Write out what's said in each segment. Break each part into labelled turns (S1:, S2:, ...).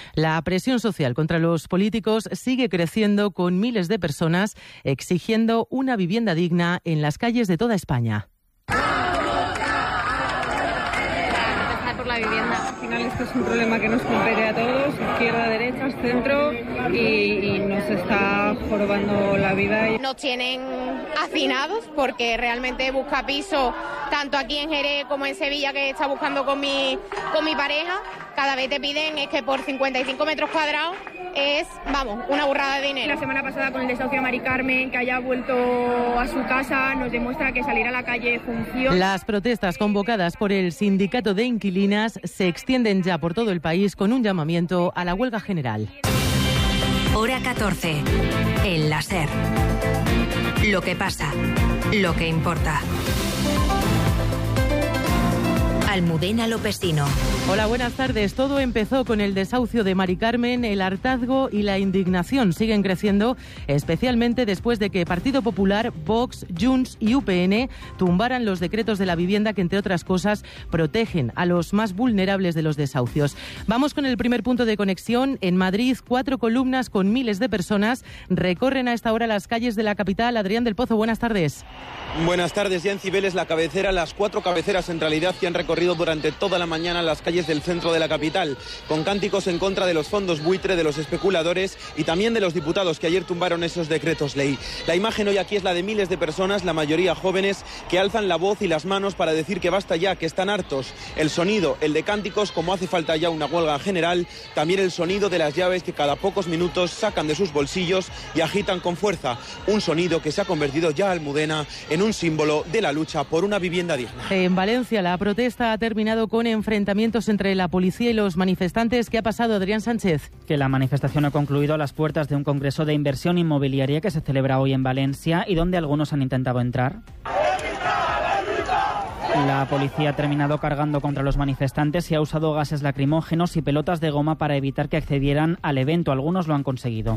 S1: La presión social contra los políticos sigue creciendo, con miles de personas exigiendo una vivienda digna en las calles de toda España.
S2: Por la vivienda. Al final esto es un problema que nos compete a todos, izquierda, derecha, centro, y nos está jorobando la vida.
S3: Nos tienen hacinados porque realmente busca piso tanto aquí en Jerez como en Sevilla, que está buscando con mi pareja. Cada vez te piden es que por 55 metros cuadrados es, vamos, una burrada de dinero.
S4: La semana pasada con el desahucio de Mari Carmen, que haya vuelto a su casa, nos demuestra que salir a la calle funciona.
S1: Las protestas convocadas por el sindicato de inquilinas se extienden ya por todo el país con un llamamiento a la huelga general.
S5: Hora 14. El La SER. Lo que pasa, lo que importa. Almudena Lopesino.
S1: Hola, buenas tardes. Todo empezó con el desahucio de Mari Carmen. El hartazgo y la indignación siguen creciendo, especialmente después de que Partido Popular, Vox, Junts y UPN tumbaran los decretos de la vivienda que, entre otras cosas, protegen a los más vulnerables de los desahucios. Vamos con el primer punto de conexión. En Madrid, 4 columnas con miles de personas recorren a esta hora las calles de la capital. Adrián del Pozo, buenas tardes.
S6: Buenas tardes. Ya en Cibeles, la cabecera, las 4 cabeceras en realidad que han recorrido durante toda la mañana las calles del centro de la capital, con cánticos en contra de los fondos buitre, de los especuladores y también de los diputados que ayer tumbaron esos decretos ley. La imagen hoy aquí es la de miles de personas, la mayoría jóvenes, que alzan la voz y las manos para decir que basta ya, que están hartos. El sonido, el de cánticos, como hace falta ya una huelga general, también el sonido de las llaves que cada pocos minutos sacan de sus bolsillos y agitan con fuerza. Un sonido que se ha convertido ya, Almudena, en un símbolo de la lucha por una vivienda digna.
S1: En Valencia, la protesta ha terminado con enfrentamientos entre la policía y los manifestantes. ¿Qué ha pasado, Adrián Sánchez?
S7: Que la manifestación ha concluido a las puertas de un congreso de inversión inmobiliaria que se celebra hoy en Valencia y donde algunos han intentado entrar. La policía ha terminado cargando contra los manifestantes y ha usado gases lacrimógenos y pelotas de goma para evitar que accedieran al evento. Algunos lo han conseguido.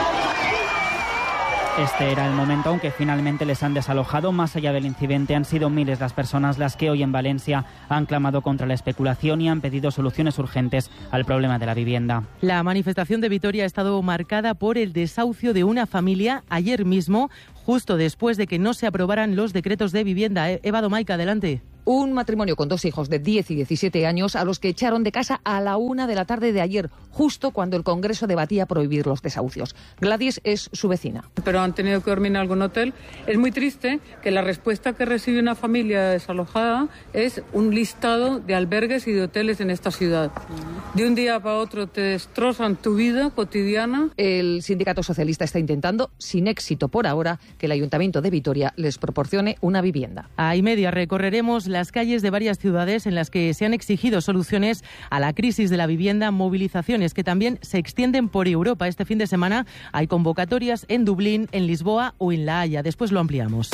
S7: Este era el momento, aunque finalmente les han desalojado. Más allá del incidente, han sido miles las personas las que hoy en Valencia han clamado contra la especulación y han pedido soluciones urgentes al problema de la vivienda.
S1: La manifestación de Vitoria ha estado marcada por el desahucio de una familia ayer mismo, justo después de que no se aprobaran los decretos de vivienda. Eva Domaica, adelante.
S8: Un matrimonio con 2 hijos de 10 y 17 años a los que echaron de casa a la 1 de la tarde de ayer, justo cuando el Congreso debatía prohibir los desahucios. Gladys es su vecina.
S9: Pero han tenido que dormir en algún hotel. Es muy triste que la respuesta que recibe una familia desalojada es un listado de albergues y de hoteles en esta ciudad. De un día para otro te destrozan tu vida cotidiana.
S8: El sindicato socialista está intentando, sin éxito por ahora, que el Ayuntamiento de Vitoria les proporcione una vivienda.
S1: A y media recorreremos las calles de varias ciudades en las que se han exigido soluciones a la crisis de la vivienda, movilizaciones que también se extienden por Europa. Este fin de semana hay convocatorias en Dublín, en Lisboa o en La Haya. Después lo ampliamos.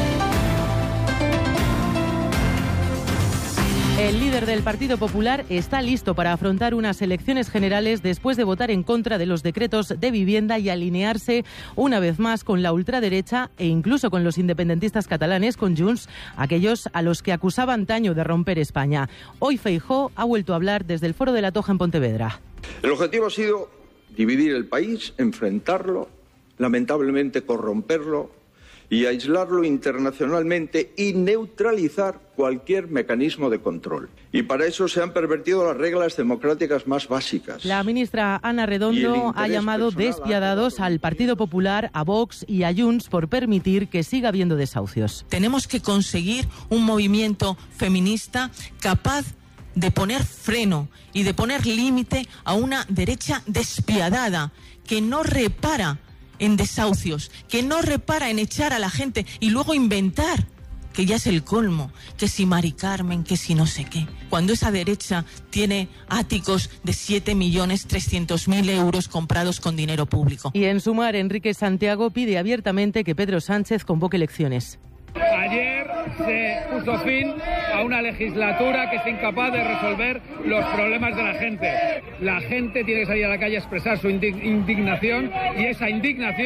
S1: El líder del Partido Popular está listo para afrontar unas elecciones generales después de votar en contra de los decretos de vivienda y alinearse una vez más con la ultraderecha e incluso con los independentistas catalanes, con Junts, aquellos a los que acusaba antaño de romper España. Hoy Feijóo ha vuelto a hablar desde el Foro de la Toja en Pontevedra.
S10: El objetivo ha sido dividir el país, enfrentarlo, lamentablemente corromperlo y aislarlo internacionalmente y neutralizar cualquier mecanismo de control. Y para eso se han pervertido las reglas democráticas más básicas.
S1: La ministra Ana Redondo ha llamado despiadados al Partido Popular, a Vox y a Junts por permitir que siga habiendo desahucios.
S11: Tenemos que conseguir un movimiento feminista capaz de poner freno y de poner límite a una derecha despiadada que no repara en desahucios, que no repara en echar a la gente y luego inventar, que ya es el colmo, que si Mari Carmen, que si no sé qué. Cuando esa derecha tiene áticos de 7.300.000 euros comprados con dinero público.
S1: Y en Sumar, Enrique Santiago pide abiertamente que Pedro Sánchez convoque elecciones.
S12: Ayer se puso fin a una legislatura que es incapaz de resolver los problemas de la gente. La gente tiene que salir a la calle a expresar su indignación y esa indignación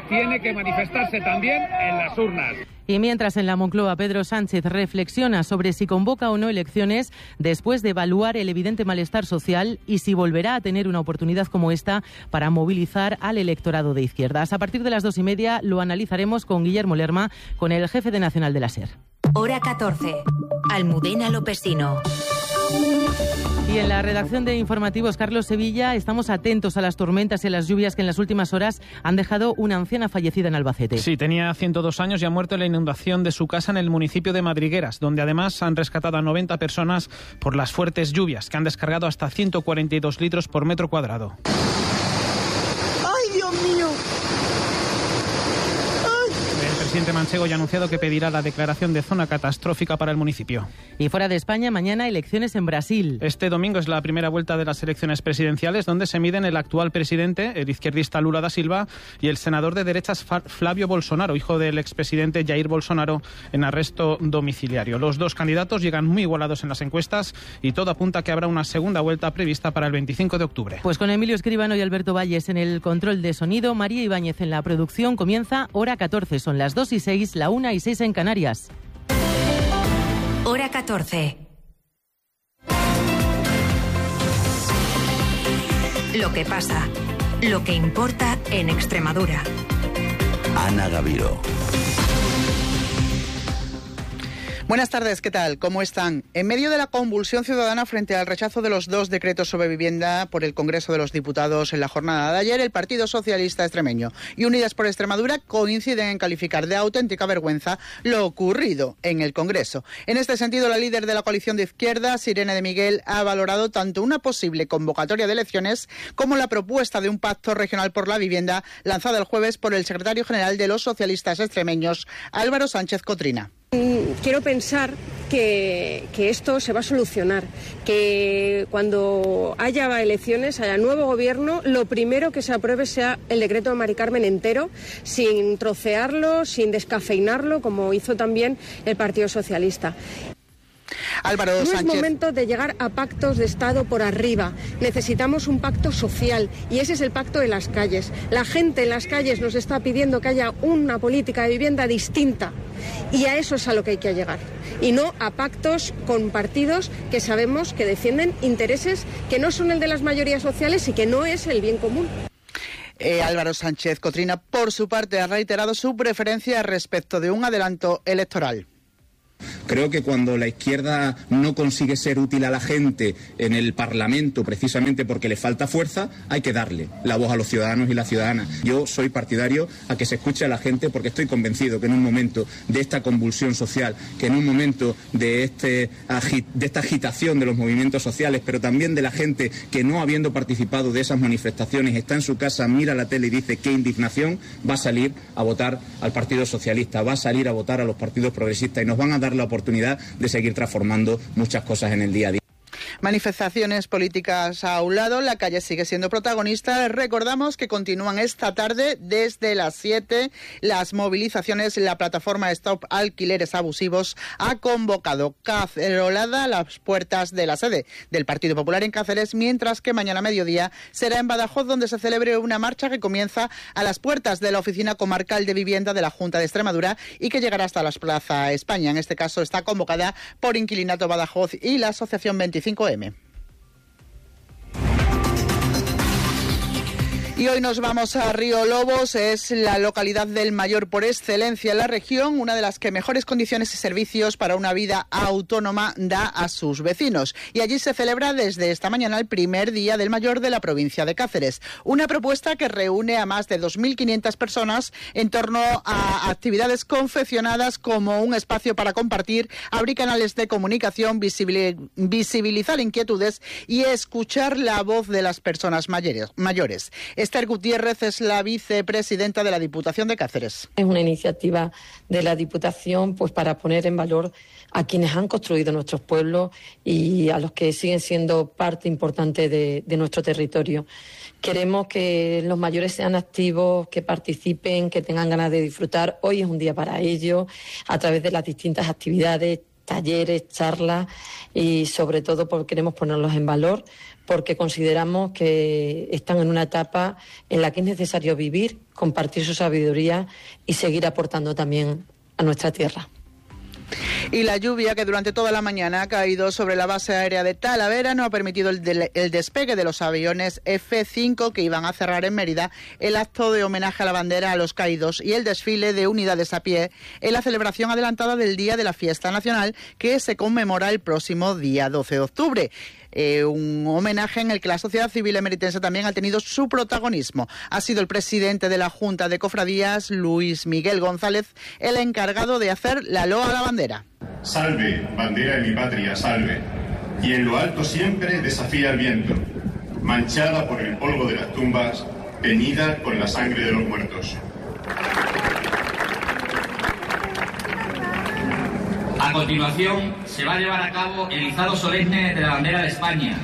S12: tiene que manifestarse también en las urnas.
S1: Y mientras en la Moncloa Pedro Sánchez reflexiona sobre si convoca o no elecciones después de evaluar el evidente malestar social y si volverá a tener una oportunidad como esta para movilizar al electorado de izquierdas. A partir de las 2:30 lo analizaremos con Guillermo Lerma, con el jefe de Nacional de la SER.
S5: Hora 14. Almudena Lopesino.
S1: Y en la redacción de informativos, Carlos Sevilla, estamos atentos a las tormentas y a las lluvias que en las últimas horas han dejado una anciana fallecida en Albacete.
S13: Sí, tenía 102 años y ha muerto en la inundación de su casa en el municipio de Madrigueras, donde además han rescatado a 90 personas por las fuertes lluvias, que han descargado hasta 142 litros por metro cuadrado.
S14: ¡Ay, Dios mío!
S13: El presidente manchego ya ha anunciado que pedirá la declaración de zona catastrófica para el municipio.
S1: Y fuera de España, mañana elecciones en Brasil.
S13: Este domingo es la primera vuelta de las elecciones presidenciales, donde se miden el actual presidente, el izquierdista Lula da Silva, y el senador de derechas Flavio Bolsonaro, hijo del expresidente Jair Bolsonaro, en arresto domiciliario. Los dos candidatos llegan muy igualados en las encuestas y todo apunta a que habrá una segunda vuelta prevista para el 25 de octubre.
S1: Pues con Emilio Escribano y Alberto Valles en el control de sonido, María Ibáñez en la producción, comienza Hora 14. Son las 2:06, la 1:06 en Canarias.
S5: Hora 14. Lo que pasa, lo que importa en Extremadura.
S15: Ana Gaviro.
S16: Buenas tardes, ¿qué tal? ¿Cómo están? En medio de la convulsión ciudadana frente al rechazo de los 2 decretos sobre vivienda por el Congreso de los Diputados en la jornada de ayer, el Partido Socialista Extremeño y Unidas por Extremadura coinciden en calificar de auténtica vergüenza lo ocurrido en el Congreso. En este sentido, la líder de la coalición de izquierdas, Irene de Miguel, ha valorado tanto una posible convocatoria de elecciones como la propuesta de un pacto regional por la vivienda lanzada el jueves por el secretario general de los socialistas extremeños, Álvaro Sánchez Cotrina.
S17: Quiero pensar que esto se va a solucionar, que cuando haya elecciones, haya nuevo gobierno, lo primero que se apruebe sea el decreto de Mari Carmen entero, sin trocearlo, sin descafeinarlo, como hizo también el Partido Socialista.
S16: Álvaro
S17: No
S16: Sánchez.
S17: es momento de llegar a pactos de Estado por arriba. Necesitamos un pacto social y ese es el pacto de las calles. La gente en las calles nos está pidiendo que haya una política de vivienda distinta y a eso es a lo que hay que llegar. Y no a pactos con partidos que sabemos que defienden intereses que no son el de las mayorías sociales y que no es el bien común.
S16: Álvaro Sánchez Cotrina, por su parte, ha reiterado su preferencia respecto de un adelanto electoral.
S18: Creo que cuando la izquierda no consigue ser útil a la gente en el Parlamento, precisamente porque le falta fuerza, hay que darle la voz a los ciudadanos y las ciudadanas. Yo soy partidario a que se escuche a la gente porque estoy convencido que en un momento de esta convulsión social, que en un momento de esta agitación de los movimientos sociales, pero también de la gente que no habiendo participado de esas manifestaciones está en su casa, mira la tele y dice qué indignación, va a salir a votar al Partido Socialista, va a salir a votar a los partidos progresistas y nos van a dar la oportunidad de seguir transformando muchas cosas en el día a día.
S16: Manifestaciones políticas a un lado, la calle sigue siendo protagonista. Recordamos que continúan esta tarde desde las 7 las movilizaciones. La plataforma Stop Alquileres Abusivos ha convocado cacerolada a las puertas de la sede del Partido Popular en Cáceres, mientras que mañana a mediodía será en Badajoz, donde se celebre una marcha que comienza a las puertas de la Oficina Comarcal de Vivienda de la Junta de Extremadura y que llegará hasta la Plaza España. En este caso está convocada por Inquilinato Badajoz y la Asociación 25M. Y hoy nos vamos a Río Lobos, es la localidad del mayor por excelencia en la región, una de las que mejores condiciones y servicios para una vida autónoma da a sus vecinos. Y allí se celebra desde esta mañana el primer día del mayor de la provincia de Cáceres. Una propuesta que reúne a más de 2.500 personas en torno a actividades confeccionadas como un espacio para compartir, abrir canales de comunicación, visibilizar inquietudes y escuchar la voz de las personas mayores. Esther Gutiérrez es la vicepresidenta de la Diputación de Cáceres.
S19: Es una iniciativa de la Diputación pues para poner en valor a quienes han construido nuestros pueblos y a los que siguen siendo parte importante de nuestro territorio. Queremos que los mayores sean activos, que participen, que tengan ganas de disfrutar. Hoy es un día para ello, a través de las distintas actividades, talleres, charlas y sobre todo porque queremos ponerlos en valor porque consideramos que están en una etapa en la que es necesario vivir, compartir su sabiduría y seguir aportando también a nuestra tierra.
S16: Y la lluvia que durante toda la mañana ha caído sobre la base aérea de Talavera no ha permitido el despegue de los aviones F-5 que iban a cerrar en Mérida el acto de homenaje a la bandera a los caídos y el desfile de unidades a pie en la celebración adelantada del Día de la Fiesta Nacional que se conmemora el próximo día 12 de octubre. Un homenaje en el que la sociedad civil emeritense también ha tenido su protagonismo. Ha sido el presidente de la Junta de Cofradías, Luis Miguel González, el encargado de hacer la loa a la bandera.
S20: Salve, bandera de mi patria, salve. Y en lo alto siempre desafía el viento, manchada por el polvo de las tumbas, teñida con la sangre de los muertos.
S21: A continuación, se va a llevar a cabo el izado solemne de la bandera de España.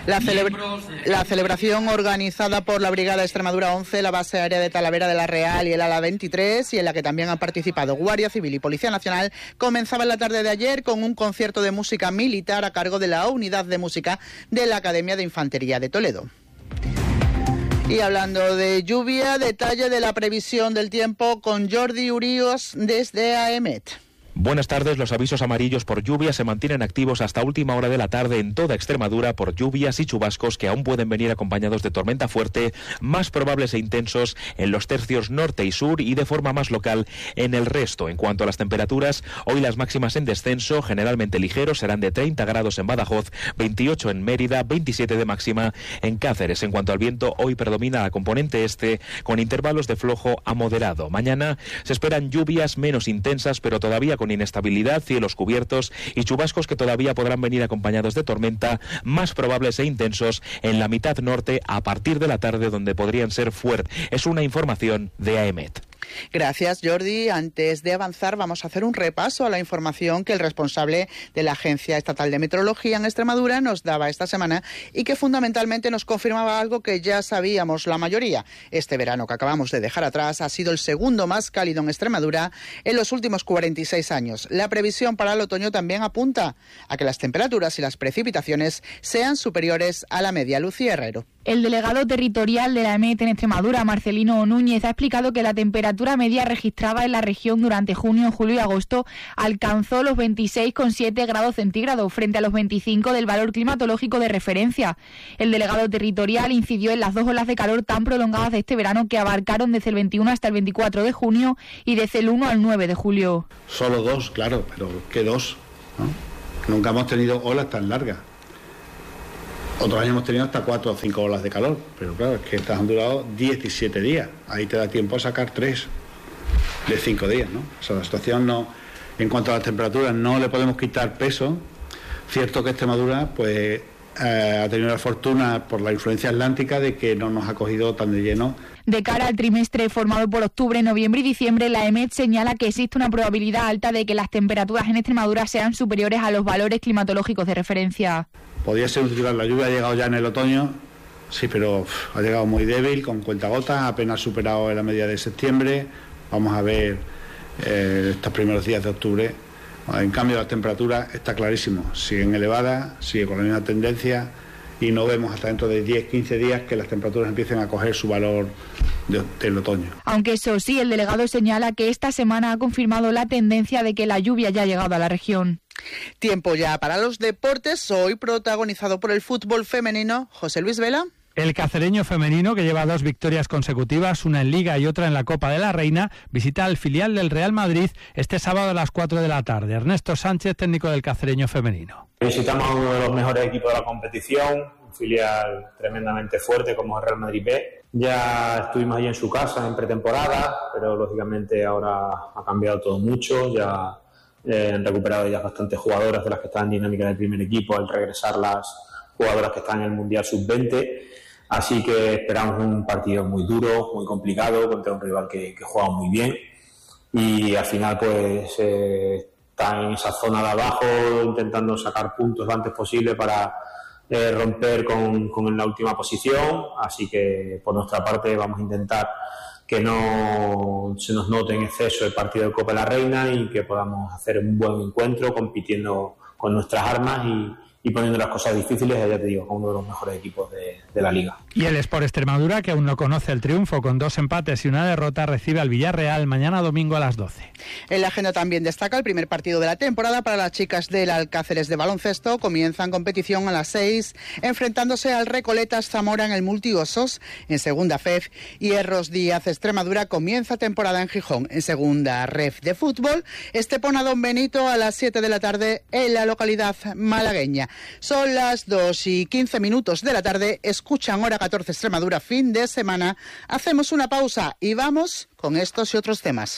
S16: La celebración organizada por la Brigada Extremadura 11, la base aérea de Talavera de la Real y el ala 23, y en la que también han participado Guardia Civil y Policía Nacional, comenzaba en la tarde de ayer con un concierto de música militar a cargo de la Unidad de Música de la Academia de Infantería de Toledo. Y hablando de lluvia, detalle de la previsión del tiempo con Jordi Uríos desde AEMET.
S22: Buenas tardes. Los avisos amarillos por lluvia se mantienen activos hasta última hora de la tarde en toda Extremadura por lluvias y chubascos que aún pueden venir acompañados de tormenta fuerte, más probables e intensos en los tercios norte y sur y de forma más local en el resto. En cuanto a las temperaturas, hoy las máximas en descenso, generalmente ligeros, serán de 30 grados en Badajoz, 28 en Mérida, 27 de máxima en Cáceres. En cuanto al viento, hoy predomina la componente este con intervalos de flojo a moderado. Mañana se esperan lluvias menos intensas, pero todavía con inestabilidad, cielos cubiertos y chubascos que todavía podrán venir acompañados de tormenta, más probables e intensos en la mitad norte a partir de la tarde, donde podrían ser fuertes. Es una información de AEMET.
S16: Gracias, Jordi. Antes de avanzar, vamos a hacer un repaso a la información que el responsable de la Agencia Estatal de Meteorología en Extremadura nos daba esta semana y que fundamentalmente nos confirmaba algo que ya sabíamos la mayoría. Este verano que acabamos de dejar atrás ha sido el segundo más cálido en Extremadura en los últimos 46 años. La previsión para el otoño también apunta a que las temperaturas y las precipitaciones sean superiores a la media. Lucía Herrero.
S23: El delegado territorial de la AEMET en Extremadura, Marcelino Núñez, ha explicado que la temperatura media registrada en la región durante junio, julio y agosto alcanzó los 26,7 grados centígrados frente a los 25 del valor climatológico de referencia. El delegado territorial incidió en las dos olas de calor tan prolongadas de este verano que abarcaron desde el 21 hasta el 24 de junio y desde el 1 al 9 de julio.
S24: Solo dos, claro, pero ¿qué dos? ¿No? Nunca hemos tenido olas tan largas. Otros años hemos tenido hasta 4 o 5 olas de calor, pero claro, es que estas han durado 17 días. Ahí te da tiempo a sacar 3 de 5 días, ¿no? O sea, la situación no... En cuanto a las temperaturas, no le podemos quitar peso. Cierto que Extremadura, pues, ha tenido la fortuna por la influencia atlántica de que no nos ha cogido tan de lleno.
S23: De cara al trimestre formado por octubre, noviembre y diciembre, la AEMET señala que existe una probabilidad alta de que las temperaturas en Extremadura sean superiores a los valores climatológicos de referencia.
S24: Podría ser un titular, la lluvia ha llegado ya en el otoño, sí, pero ha llegado muy débil, con cuentagotas, apenas superado en la media de septiembre. Vamos a ver estos primeros días de octubre. En cambio, las temperaturas está clarísimo, siguen elevadas, sigue con la misma tendencia y no vemos hasta dentro de 10-15 días que las temperaturas empiecen a coger su valor del otoño.
S23: Aunque eso sí, el delegado señala que esta semana ha confirmado la tendencia de que la lluvia ya ha llegado a la región.
S16: Tiempo ya para los deportes, hoy protagonizado por el fútbol femenino. José Luis Vela.
S25: El cacereño femenino, que lleva 2 victorias consecutivas, una en Liga y otra en la Copa de la Reina, visita al filial del Real Madrid este sábado a las 4 de la tarde. Ernesto Sánchez, técnico del cacereño femenino.
S26: Visitamos a uno de los mejores equipos de la competición, un filial tremendamente fuerte como el Real Madrid B. Ya estuvimos allí en su casa en pretemporada, pero lógicamente ahora ha cambiado todo mucho. Ya han recuperado ya bastantes jugadoras de las que están en dinámica del primer equipo al regresar las jugadoras que están en el Mundial Sub-20. Así que esperamos un partido muy duro, muy complicado, contra un rival que juega muy bien y al final pues está en esa zona de abajo intentando sacar puntos lo antes posible para romper con la última posición. Así que por nuestra parte vamos a intentar que no se nos note en exceso el partido de Copa de la Reina y que podamos hacer un buen encuentro compitiendo con nuestras armas y poniendo las cosas difíciles, ya te digo, a uno de los mejores equipos de la Liga.
S25: Y el Sport Extremadura, que aún no conoce el triunfo, con 2 empates y una derrota, recibe al Villarreal mañana domingo a las 12.
S16: En la agenda también destaca el primer partido de la temporada para las chicas del Alcáceres de baloncesto. Comienzan competición a las 6, enfrentándose al Recoletas Zamora en el Multiusos, en segunda FEF, y Erros Díaz Extremadura comienza temporada en Gijón, en segunda REF de fútbol. Estepona Don Benito a las 7 de la tarde en la localidad malagueña. Son las 2:15 de la tarde, escuchan Hora 14 Extremadura, fin de semana. Hacemos una pausa y vamos con estos y otros temas.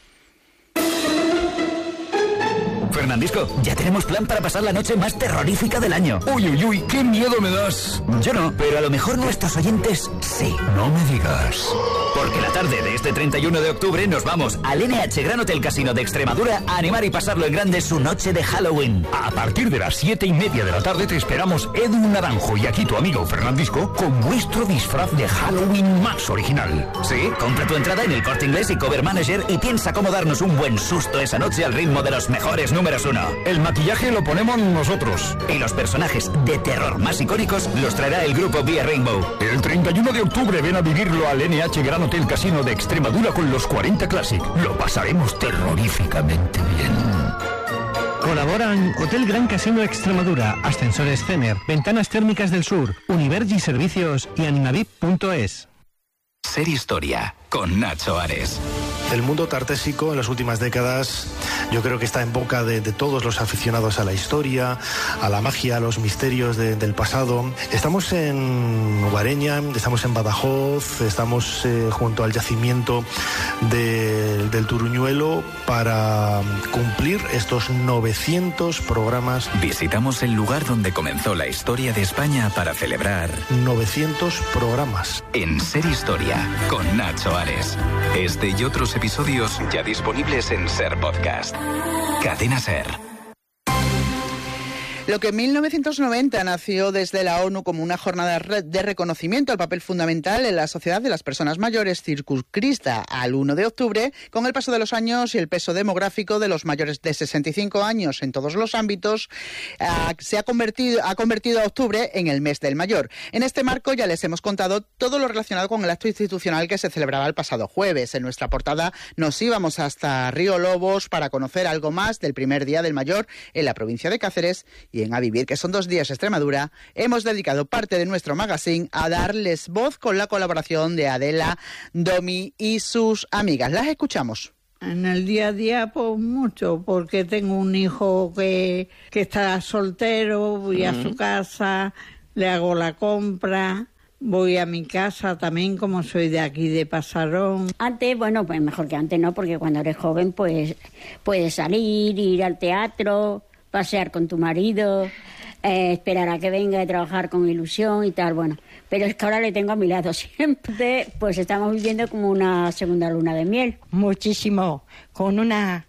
S2: Fernandisco, ya tenemos plan para pasar la noche más terrorífica del año.
S3: Uy, uy, uy, qué miedo me das.
S2: Yo no, pero a lo mejor nuestros oyentes sí.
S3: No me digas.
S2: Porque la tarde de este 31 de octubre nos vamos al NH Gran Hotel Casino de Extremadura a animar y pasarlo en grande su noche de Halloween.
S3: A partir de las 7:30 de la tarde te esperamos Edu Naranjo y aquí tu amigo Fernandisco con nuestro disfraz de Halloween más original.
S2: Sí, compra tu entrada en el Corte Inglés y Cover Manager y piensa cómo darnos un buen susto esa noche al ritmo de los mejores números 1.
S3: El maquillaje lo ponemos nosotros.
S2: Y los personajes de terror más icónicos los traerá el grupo Vía Rainbow.
S3: El 31 de octubre ven a vivirlo al NH Gran Hotel Casino de Extremadura con los 40 Classic. Lo pasaremos terroríficamente bien.
S4: Colaboran Hotel Gran Casino Extremadura, Ascensores Cener, Ventanas Térmicas del Sur, Univergi Servicios y Animavip.es.
S6: Ser Historia, con Nacho Ares.
S7: El mundo tartésico en las últimas décadas yo creo que está en boca de todos los aficionados a la historia, a la magia, a los misterios del pasado. Estamos en Guareña, estamos en Badajoz, estamos junto al yacimiento del Turuñuelo para cumplir estos 900 programas.
S6: Visitamos el lugar donde comenzó la historia de España para celebrar
S7: 900 programas.
S6: En Ser Historia, con Nacho Ares. Este y otros episodios ya disponibles en Ser Podcast. Cadena Ser.
S16: Lo que en 1990 nació desde la ONU como una jornada de reconocimiento al papel fundamental en la sociedad de las personas mayores, circunscrita al 1 de octubre, con el paso de los años y el peso demográfico de los mayores de 65 años en todos los ámbitos, ha convertido a octubre en el mes del mayor. En este marco ya les hemos contado todo lo relacionado con el acto institucional que se celebraba el pasado jueves. En nuestra portada nos íbamos hasta Río Lobos para conocer algo más del primer día del mayor en la provincia de Cáceres, y en A Vivir, que son 2 días Extremadura, hemos dedicado parte de nuestro magazine a darles voz con la colaboración de Adela, Domi y sus amigas. Las escuchamos.
S9: En el día a día, pues mucho, porque tengo un hijo que está soltero, voy a su casa, le hago la compra. Voy a mi casa también, como soy de aquí, de Pasarón.
S27: Antes, bueno, pues mejor que antes, ¿no? Porque cuando eres joven, pues puedes salir, ir al teatro, pasear con tu marido, esperar a que venga y trabajar con ilusión y tal, bueno. Pero es que ahora le tengo a mi lado siempre, pues estamos viviendo como una segunda luna de miel.
S28: Muchísimo, con una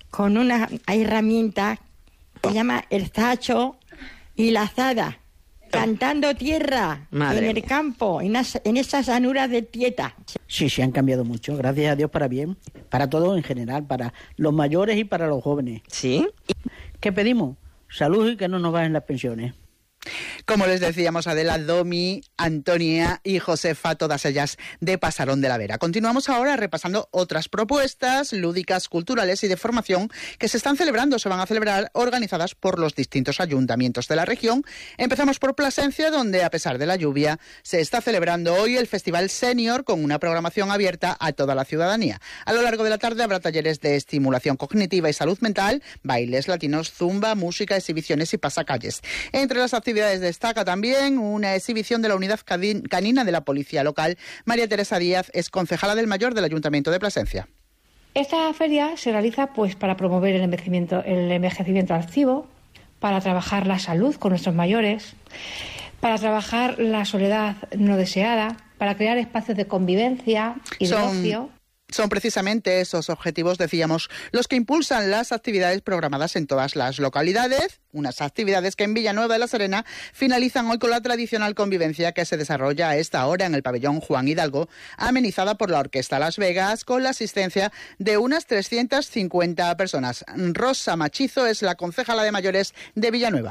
S28: herramienta que se llama el zacho y la azada. Cantando tierra,
S29: Madre
S28: en el
S29: mía.
S28: campo, en esas llanuras de Tieta.
S29: Sí, han cambiado mucho, gracias a Dios para bien, para todos en general, para los mayores y para los jóvenes. ¿Sí? ¿Qué pedimos? Salud y que no nos bajen las pensiones.
S16: Como les decíamos, Adela, Domi, Antonia y Josefa, todas ellas de Pasarón de la Vera. Continuamos ahora repasando otras propuestas lúdicas, culturales y de formación que se están celebrando, se van a celebrar, organizadas por los distintos ayuntamientos de la región. Empezamos por Plasencia, donde a pesar de la lluvia se está celebrando hoy el Festival Senior con una programación abierta a toda la ciudadanía. A lo largo de la tarde habrá talleres de estimulación cognitiva y salud mental, bailes latinos, zumba, música, exhibiciones y pasacalles. Entre las actividades destaca también una exhibición de la unidad canina de la policía local. María Teresa Díaz es concejala del Mayor del Ayuntamiento de Plasencia.
S30: Esta feria se realiza pues para promover el envejecimiento activo, para trabajar la salud con nuestros mayores, para trabajar la soledad no deseada, para crear espacios de convivencia y de ocio.
S16: Son precisamente esos objetivos, decíamos, los que impulsan las actividades programadas en todas las localidades, unas actividades que en Villanueva de la Serena finalizan hoy con la tradicional convivencia que se desarrolla a esta hora en el pabellón Juan Hidalgo, amenizada por la Orquesta Las Vegas, con la asistencia de unas 350 personas. Rosa Machizo es la concejala de mayores de Villanueva.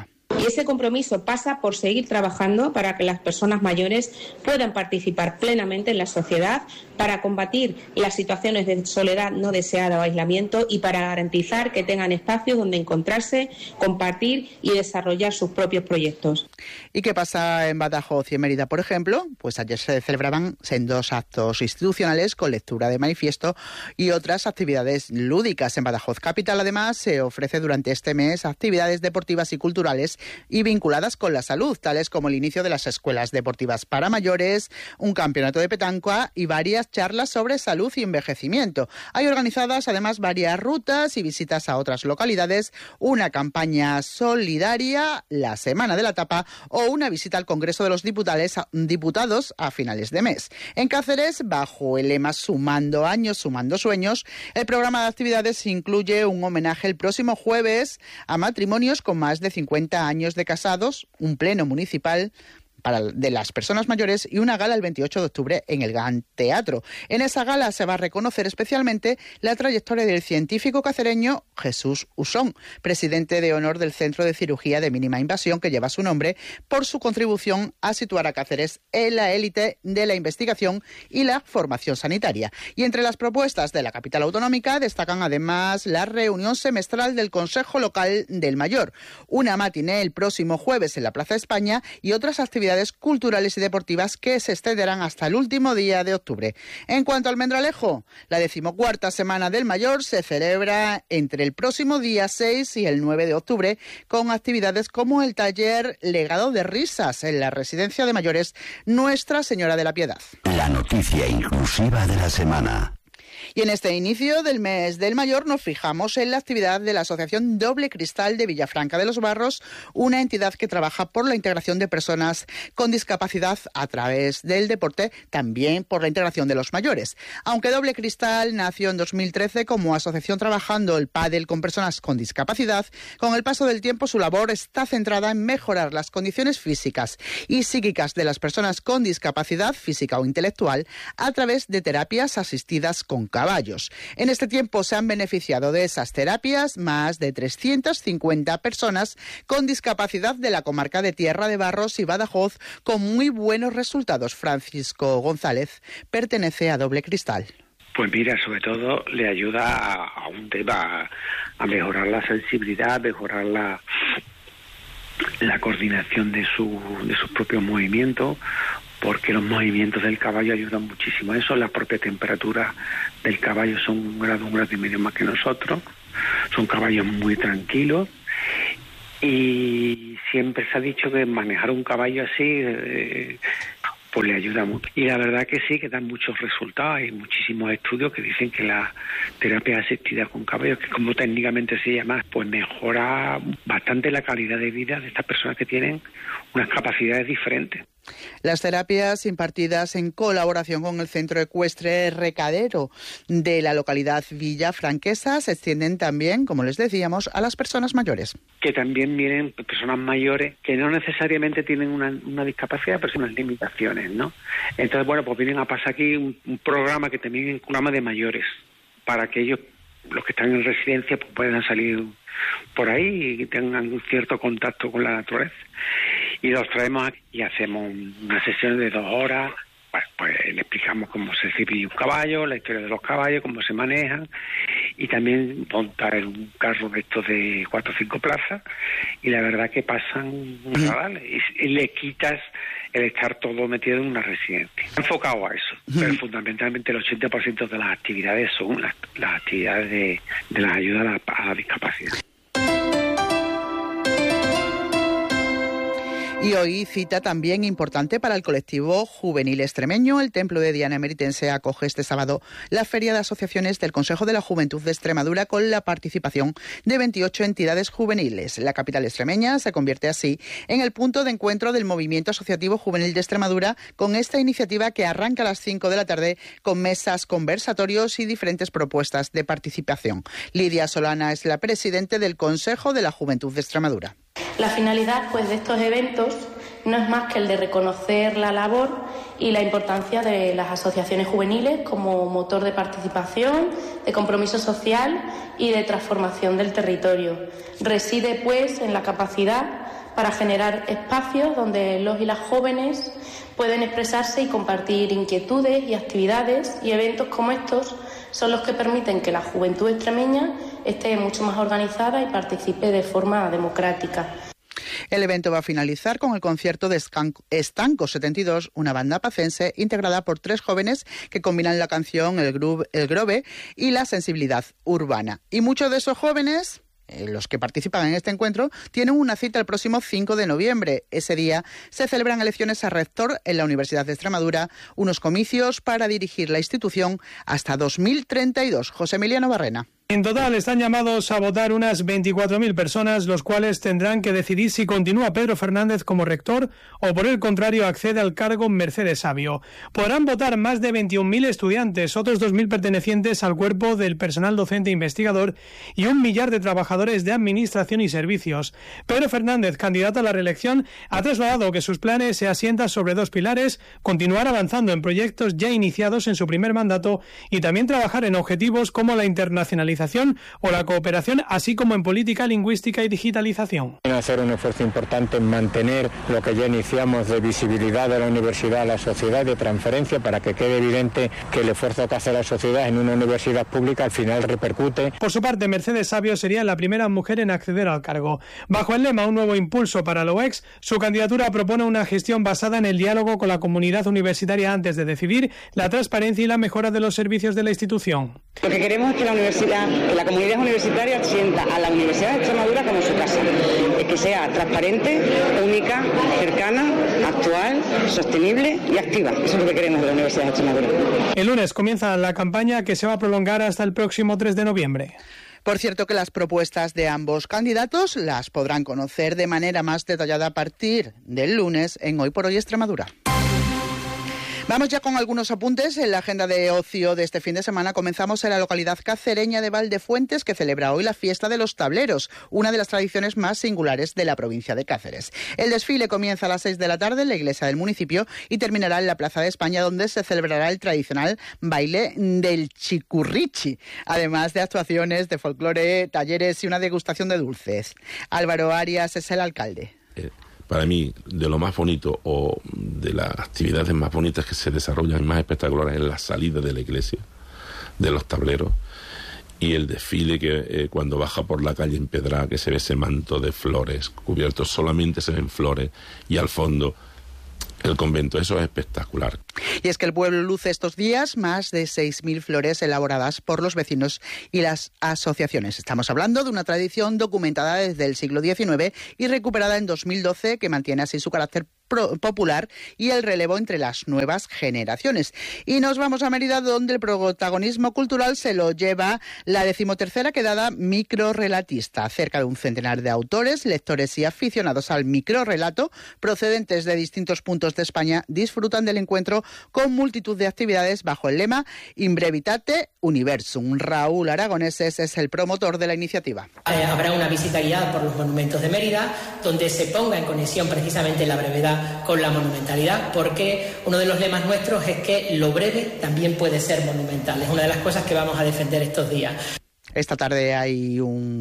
S1: Y ese compromiso pasa por seguir trabajando para que las personas mayores puedan participar plenamente en la sociedad, para combatir las situaciones de soledad no deseada o aislamiento y para garantizar que tengan espacios donde encontrarse, compartir y desarrollar sus propios proyectos.
S16: ¿Y qué pasa en Badajoz y en Mérida, por ejemplo? Pues ayer se celebraban sendos actos institucionales con lectura de manifiesto y otras actividades lúdicas. En Badajoz capital, además, se ofrece durante este mes actividades deportivas y culturales y vinculadas con la salud, tales como el inicio de las escuelas deportivas para mayores, un campeonato de petanca y varias charlas sobre salud y envejecimiento. Hay organizadas además varias rutas y visitas a otras localidades, una campaña solidaria, la Semana de la Tapa o una visita al Congreso de los Diputados a finales de mes. En Cáceres, bajo el lema Sumando años, sumando sueños, el programa de actividades incluye un homenaje el próximo jueves a matrimonios con más de 50 años de casados, un pleno municipal de las personas mayores y una gala el 28 de octubre en el Gran Teatro. En esa gala se va a reconocer especialmente la trayectoria del científico cacereño Jesús Usón, presidente de honor del Centro de Cirugía de Mínima Invasión que lleva su nombre por su contribución a situar a Cáceres en la élite de la investigación y la formación sanitaria. Y entre las propuestas de la capital autonómica destacan además la reunión semestral del Consejo Local del Mayor, una matiné el próximo jueves en la Plaza España y otras actividades culturales y deportivas que se extenderán hasta el último día de octubre. En cuanto al Almendralejo, la 14ª Semana del Mayor se celebra entre el próximo día 6 y el 9 de octubre con actividades como el taller Legado de Risas en la Residencia de Mayores Nuestra Señora de la Piedad.
S5: La noticia inclusiva de la semana.
S16: Y en este inicio del mes del Mayor nos fijamos en la actividad de la Asociación Doble Cristal de Villafranca de los Barros, una entidad que trabaja por la integración de personas con discapacidad a través del deporte, también por la integración de los mayores. Aunque Doble Cristal nació en 2013 como asociación trabajando el pádel con personas con discapacidad, con el paso del tiempo su labor está centrada en mejorar las condiciones físicas y psíquicas de las personas con discapacidad física o intelectual a través de terapias asistidas con caballos. En este tiempo se han beneficiado de esas terapias más de 350 personas con discapacidad de la comarca de Tierra de Barros y Badajoz con muy buenos resultados. Francisco González pertenece a Doble Cristal.
S8: Pues mira, sobre todo le ayuda a un tema, a mejorar la sensibilidad, a mejorar la coordinación de sus propios movimientos, porque los movimientos del caballo ayudan muchísimo a eso. La propia temperatura del caballo son 1 grado y medio más que nosotros. Son caballos muy tranquilos y siempre se ha dicho que manejar un caballo así pues le ayuda mucho. Y la verdad que sí, que dan muchos resultados. Hay muchísimos estudios que dicen que la terapia asistida con caballos, que como técnicamente se llama, pues mejora bastante la calidad de vida de estas personas que tienen unas capacidades diferentes.
S16: Las terapias impartidas en colaboración con el Centro Ecuestre Recadero de la localidad villafranquesa se extienden también, como les decíamos, a las personas mayores.
S8: Que también vienen personas mayores que no necesariamente tienen una discapacidad, pero son unas limitaciones, ¿no? Entonces, bueno, pues vienen a pasar aquí un programa que también es un programa de mayores, para que ellos, los que están en residencia, pues puedan salir por ahí y tengan un cierto contacto con la naturaleza. Y los traemos aquí y hacemos una sesión de 2 horas. Bueno, pues le explicamos cómo se cepilla un caballo, la historia de los caballos, cómo se manejan, y también montar en un carro de estos de 4 o 5 plazas, y la verdad que pasan agradables, y le quitas el estar todo metido en una residencia. Enfocado a eso, pero fundamentalmente el 80% de las actividades son las actividades de la ayuda a la discapacidad.
S16: Y hoy cita también importante para el colectivo juvenil extremeño. El Templo de Diana Emeritense acoge este sábado la Feria de Asociaciones del Consejo de la Juventud de Extremadura con la participación de 28 entidades juveniles. La capital extremeña se convierte así en el punto de encuentro del Movimiento Asociativo Juvenil de Extremadura con esta iniciativa que arranca a las 5 de la tarde con mesas, conversatorios y diferentes propuestas de participación. Lidia Solana es la presidenta del Consejo de la Juventud de Extremadura.
S10: La finalidad de estos eventos no es más que el de reconocer la labor y la importancia de las asociaciones juveniles como motor de participación, de compromiso social y de transformación del territorio. Reside, en la capacidad para generar espacios donde los y las jóvenes pueden expresarse y compartir inquietudes y actividades, y eventos como estos son los que permiten que la juventud extremeña esté mucho más organizada y participe de forma democrática.
S16: El evento va a finalizar con el concierto de Estanco 72, una banda pacense integrada por 3 jóvenes que combinan la canción, el grove y la sensibilidad urbana. Y muchos de esos jóvenes, los que participan en este encuentro, tienen una cita el próximo 5 de noviembre. Ese día se celebran elecciones a rector en la Universidad de Extremadura, unos comicios para dirigir la institución hasta 2032. José Emiliano Barrena.
S11: En total están llamados a votar unas 24.000 personas, los cuales tendrán que decidir si continúa Pedro Fernández como rector o, por el contrario, accede al cargo Mercedes Sabio. Podrán votar más de 21.000 estudiantes, otros 2.000 pertenecientes al cuerpo del personal docente e investigador y 1 millar de trabajadores de administración y servicios. Pedro Fernández, candidato a la reelección, ha trasladado que sus planes se asientan sobre 2 pilares: continuar avanzando en proyectos ya iniciados en su primer mandato y también trabajar en objetivos como la internacionalización o la cooperación, así como en política lingüística y digitalización.
S12: Hacer un esfuerzo importante en mantener lo que ya iniciamos de visibilidad de la universidad a la sociedad, de transferencia, para que quede evidente que el esfuerzo que hace la sociedad en una universidad pública al final repercute.
S11: Por su parte, Mercedes Sabio sería la primera mujer en acceder al cargo. Bajo el lema Un nuevo impulso para la UEX, su candidatura propone una gestión basada en el diálogo con la comunidad universitaria antes de decidir, la transparencia y la mejora de los servicios de la institución.
S13: Lo que queremos es que la comunidad universitaria sienta a la Universidad de Extremadura como su casa, que sea transparente, única, cercana, actual, sostenible y activa. Eso es lo que queremos de la Universidad de Extremadura.
S11: El lunes comienza la campaña, que se va a prolongar hasta el próximo 3 de noviembre.
S16: Por cierto, que las propuestas de ambos candidatos las podrán conocer de manera más detallada a partir del lunes en Hoy por Hoy Extremadura. Vamos ya con algunos apuntes en la agenda de ocio de este fin de semana. Comenzamos en la localidad cacereña de Valdefuentes, que celebra hoy la fiesta de los tableros, una de las tradiciones más singulares de la provincia de Cáceres. El desfile comienza a las 6 de la tarde en la iglesia del municipio y terminará en la Plaza de España, donde se celebrará el tradicional baile del chicurrichi, además de actuaciones de folclore, talleres y una degustación de dulces. Álvaro Arias es el alcalde.
S14: Para mí, de lo más bonito o de las actividades más bonitas que se desarrollan y más espectaculares es la salida de la iglesia, de los tableros, y el desfile que cuando baja por la calle empedrada, que se ve ese manto de flores cubiertos, solamente se ven flores, y al fondo el convento. Eso es espectacular.
S16: Y es que el pueblo luce estos días más de 6.000 flores elaboradas por los vecinos y las asociaciones. Estamos hablando de una tradición documentada desde el siglo XIX y recuperada en 2012, que mantiene así su carácter popular y el relevo entre las nuevas generaciones. Y nos vamos a Mérida, donde el protagonismo cultural se lo lleva la 13ª quedada microrrelatista. Cerca de un centenar de autores, lectores y aficionados al microrrelato procedentes de distintos puntos de España disfrutan del encuentro con multitud de actividades bajo el lema In brevitate universum. Raúl Aragoneses es el promotor de la iniciativa.
S15: Habrá una visita guiada por los monumentos de Mérida, donde se ponga en conexión precisamente la brevedad con la monumentalidad, porque uno de los lemas nuestros es que lo breve también puede ser monumental. Es una de las cosas que vamos a defender estos días.
S16: Esta tarde hay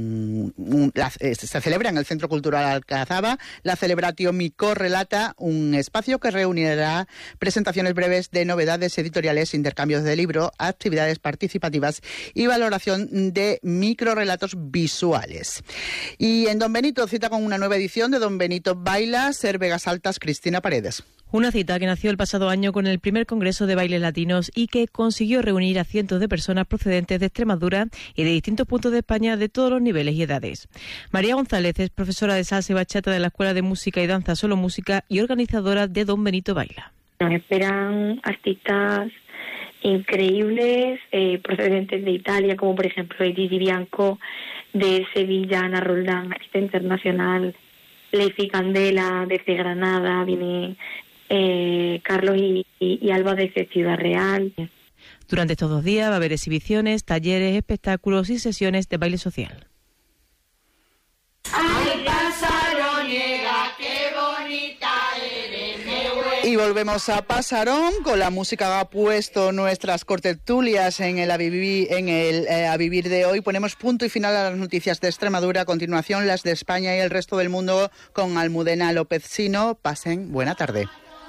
S16: se celebra en el Centro Cultural Alcazaba la Celebratio Microrrelata, un espacio que reunirá presentaciones breves de novedades editoriales, intercambios de libro, actividades participativas y valoración de microrrelatos visuales. Y en Don Benito, cita con una nueva edición de Don Benito Baila, Ser Vegas Altas, Cristina Paredes.
S17: Una cita que nació el pasado año con el primer Congreso de Bailes Latinos y que consiguió reunir a cientos de personas procedentes de Extremadura y de distintos puntos de España de todos los niveles y edades. María González es profesora de salsa y bachata de la Escuela de Música y Danza Solo Música y organizadora de Don Benito Baila.
S18: Nos esperan artistas increíbles procedentes de Italia, como por ejemplo Gigi Bianco, de Sevilla, Ana Roldán, artista internacional, Leifi Candela desde Granada, viene Carlos y Alba desde Ciudad Real.
S17: Durante estos 2 días va a haber exhibiciones, talleres, espectáculos y sesiones de baile social.
S19: Ay, pájaro niega, qué bonita eres,
S16: Y volvemos a Pasarón con la música que ha puesto nuestras cortertulias en el A Vivir de hoy. Ponemos punto y final a las noticias de Extremadura. A continuación, las de España y el resto del mundo con Almudena López Sino. Pasen buena tarde.